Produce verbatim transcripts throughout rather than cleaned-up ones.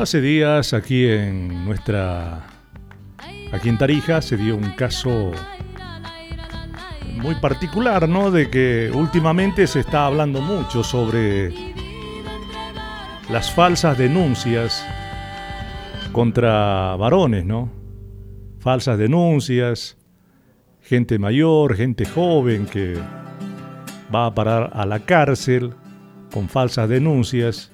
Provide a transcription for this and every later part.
Bueno, hace días aquí en nuestra, aquí en Tarija se dio un caso muy particular, ¿no? De que últimamente se está hablando mucho sobre las falsas denuncias contra varones, ¿no? Falsas denuncias, gente mayor, gente joven que va a parar a la cárcel con falsas denuncias.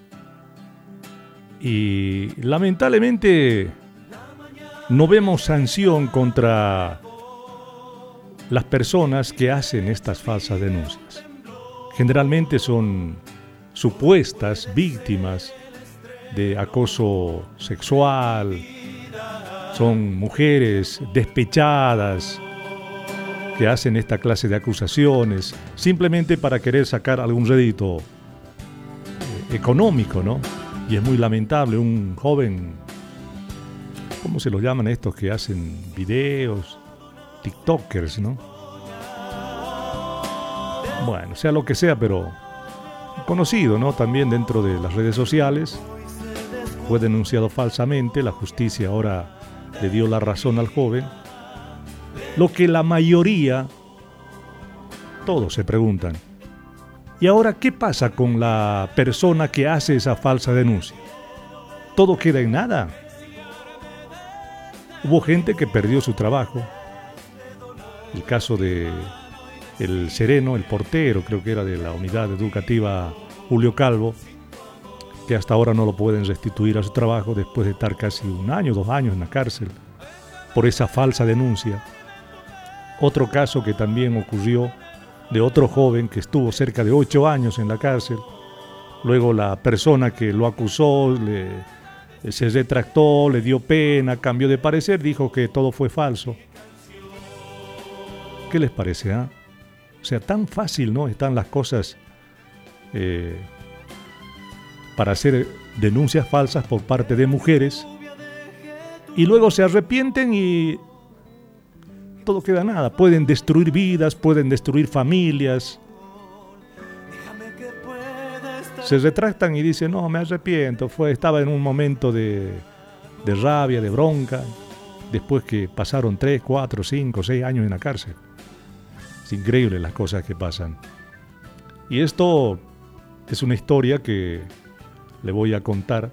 Y lamentablemente no vemos sanción contra las personas que hacen estas falsas denuncias. Generalmente son supuestas víctimas de acoso sexual, son mujeres despechadas que hacen esta clase de acusaciones simplemente para querer sacar algún rédito eh, económico, ¿no? Y es muy lamentable, un joven, ¿cómo se los llaman estos que hacen videos? TikTokers, ¿no? Bueno, sea lo que sea, pero conocido, ¿no? También dentro de las redes sociales. Fue denunciado falsamente, la justicia ahora le dio la razón al joven. Lo que la mayoría, todos se preguntan, ¿y ahora qué pasa con la persona que hace esa falsa denuncia? ¿Todo queda en nada? Hubo gente que perdió su trabajo. El caso de el sereno, el portero, creo que era de la unidad educativa Julio Calvo, que hasta ahora no lo pueden restituir a su trabajo después de estar casi un año, dos años en la cárcel por esa falsa denuncia. Otro caso que también ocurrió de otro joven que estuvo cerca de ocho años en la cárcel. Luego la persona que lo acusó le, se retractó, le dio pena, cambió de parecer, dijo que todo fue falso. ¿Qué les parece? ¿eh? O sea, tan fácil, ¿no? Están las cosas eh, para hacer denuncias falsas por parte de mujeres y luego se arrepienten y todo queda nada. Pueden destruir vidas, pueden destruir familias. Se retractan y dicen, no, me arrepiento, fue, estaba en un momento de, de rabia, de bronca, después que pasaron tres, cuatro, cinco, seis años en la cárcel. Es increíble las cosas que pasan. Y esto es una historia que le voy a contar.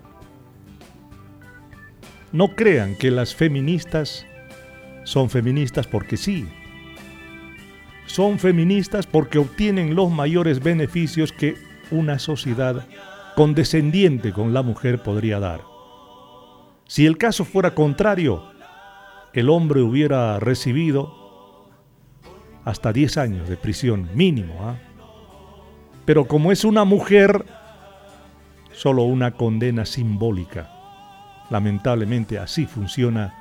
No crean que las feministas son feministas porque sí. Son feministas porque obtienen los mayores beneficios que una sociedad condescendiente con la mujer podría dar. Si el caso fuera contrario, el hombre hubiera recibido hasta diez años de prisión mínimo. ¿eh? Pero como es una mujer, solo una condena simbólica. Lamentablemente así funciona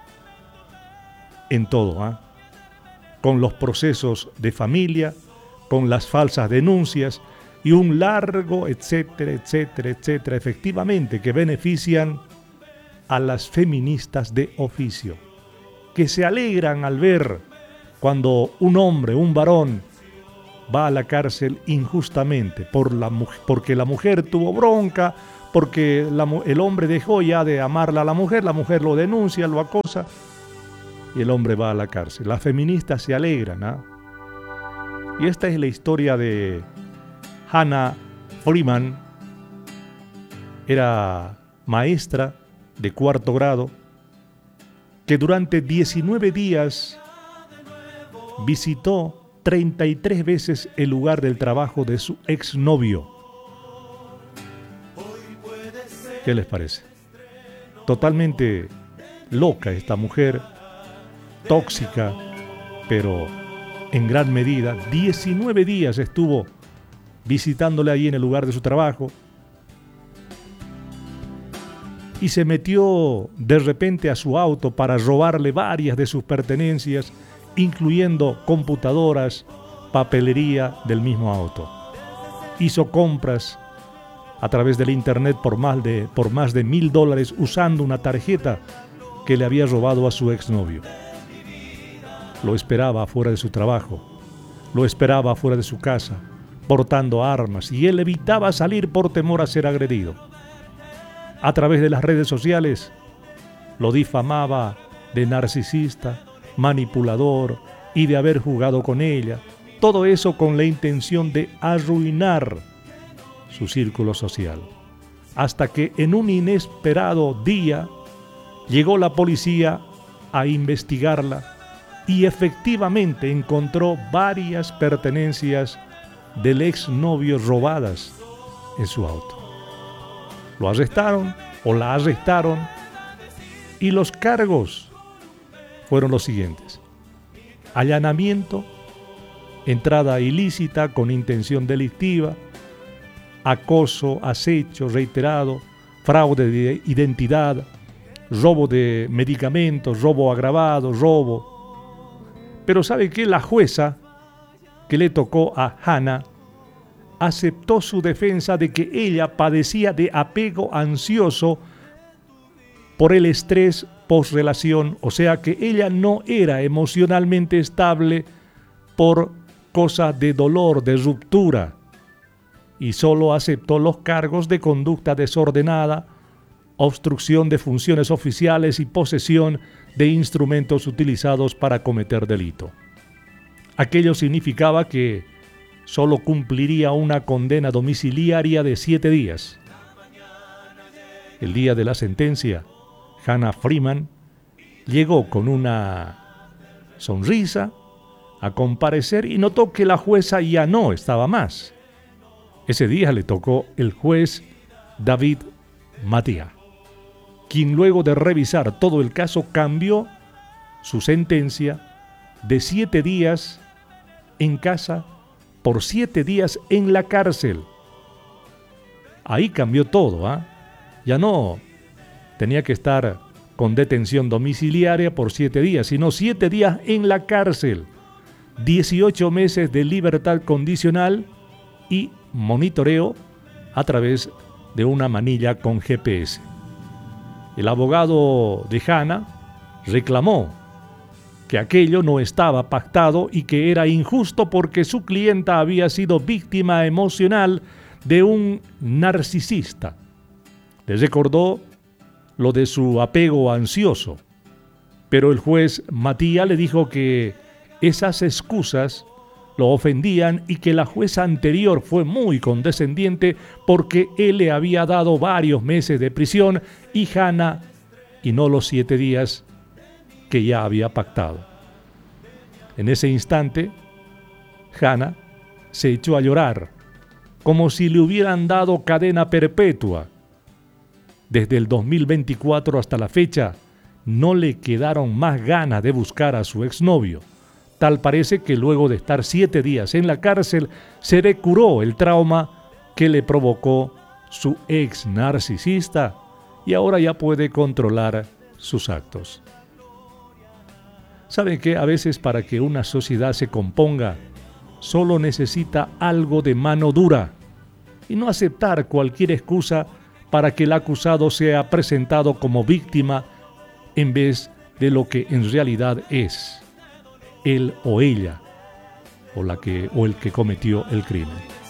en todo, ¿eh? Con los procesos de familia, con las falsas denuncias y un largo etcétera, etcétera, etcétera, efectivamente, que benefician a las feministas de oficio, que se alegran al ver cuando un hombre, un varón, va a la cárcel injustamente por la, porque la mujer tuvo bronca, porque la, el hombre dejó ya de amarla a la mujer, la mujer lo denuncia, lo acosa, y el hombre va a la cárcel. Las feministas se alegran, ¿eh? Y esta es la historia de Hannah Freeman. Era maestra de cuarto grado que durante diecinueve días visitó treinta y tres veces el lugar del trabajo de su exnovio. ¿Qué les parece? Totalmente loca esta mujer, tóxica, pero en gran medida, diecinueve días estuvo visitándole ahí en el lugar de su trabajo y se metió de repente a su auto para robarle varias de sus pertenencias, incluyendo computadoras, papelería del mismo auto. Hizo compras a través del internet por más de, por más de mil dólares usando una tarjeta que le había robado a su exnovio. Lo esperaba afuera de su trabajo, lo esperaba afuera de su casa, portando armas, y él evitaba salir por temor a ser agredido. a través de las redes sociales, lo difamaba de narcisista, manipulador y de haber jugado con ella. Todo eso con la intención de arruinar su círculo social. Hasta que en un inesperado día llegó la policía a investigarla y efectivamente encontró varias pertenencias del exnovio robadas en su auto. Lo arrestaron o la arrestaron y los cargos fueron los siguientes: allanamiento, entrada ilícita con intención delictiva, acoso, acecho reiterado, fraude de identidad, robo de medicamentos, robo agravado, robo. Pero ¿sabe qué? La jueza que le tocó a Hannah aceptó su defensa de que ella padecía de apego ansioso por el estrés postrelación, o sea que ella no era emocionalmente estable por cosas de dolor, de ruptura, y solo aceptó los cargos de conducta desordenada, obstrucción de funciones oficiales y posesión de instrumentos utilizados para cometer delito. Aquello significaba que solo cumpliría una condena domiciliaria de siete días. El día de la sentencia, Hannah Freeman llegó con una sonrisa a comparecer y notó que la jueza ya no estaba más. Ese día le tocó el juez David Matia, quien luego de revisar todo el caso cambió su sentencia de siete días en casa por siete días en la cárcel. Ahí cambió todo, ¿ah? ¿eh? Ya no tenía que estar con detención domiciliaria por siete días, sino siete días en la cárcel, dieciocho meses de libertad condicional y monitoreo a través de una manilla con G P S. El abogado de Hannah reclamó que aquello no estaba pactado y que era injusto porque su clienta había sido víctima emocional de un narcisista. Le recordó lo de su apego ansioso, pero el juez Matías le dijo que esas excusas lo ofendían y que la jueza anterior fue muy condescendiente porque él le había dado varios meses de prisión y Hannah y no los siete días que ya había pactado. En ese instante, Hannah se echó a llorar, como si le hubieran dado cadena perpetua. Desde el dos mil veinticuatro hasta la fecha, no le quedaron más ganas de buscar a su exnovio. Tal parece que luego de estar siete días en la cárcel, se le curó el trauma que le provocó su ex narcisista y ahora ya puede controlar sus actos. ¿Saben qué? A veces para que una sociedad se componga, solo necesita algo de mano dura y no aceptar cualquier excusa para que el acusado sea presentado como víctima en vez de lo que en realidad es, él o ella, o, la que, o el que cometió el crimen.